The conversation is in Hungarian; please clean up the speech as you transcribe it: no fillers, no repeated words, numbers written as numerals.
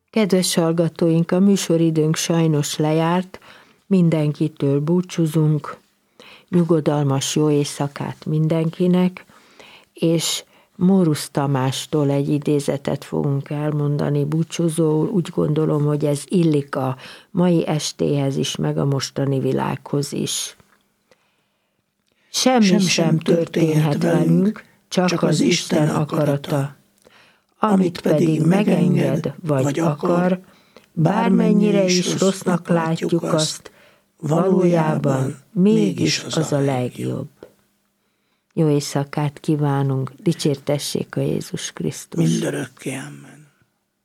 Kedves hallgatóink, a műsoridőnk sajnos lejárt, mindenkitől búcsúzunk, nyugodalmas jó éjszakát mindenkinek, és Mórusz Tamástól egy idézetet fogunk elmondani búcsúzóul. Úgy gondolom, hogy ez illik a mai estéhez is, meg a mostani világhoz is. Semmi sem történhet velünk, csak az Isten akarata. Amit pedig megenged vagy akar, bármennyire is rossznak látjuk azt, valójában mégis az a legjobb. Jó éjszakát kívánunk, dicsértessék a Jézus Krisztus. Mindörökké, amen.